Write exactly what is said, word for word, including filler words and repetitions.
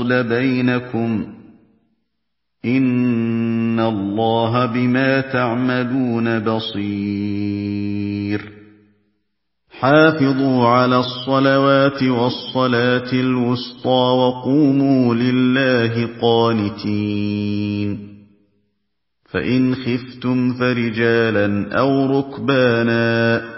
الْفَصْلَ بَيْنَكُمْ ۚ إِنَّ اللَّهَ بِمَا تَعْمَلُونَ بَصِيرٌ. حَافِظُوا عَلَى الصَّلَوَاتِ وَالصَّلَاةِ الْوُسْطَىٰ وَقُومُوا لِلَّهِ قَانِتِينَ. فَإِنْ خِفْتُمْ فَرِجَالًا أَوْ رُكْبَانًا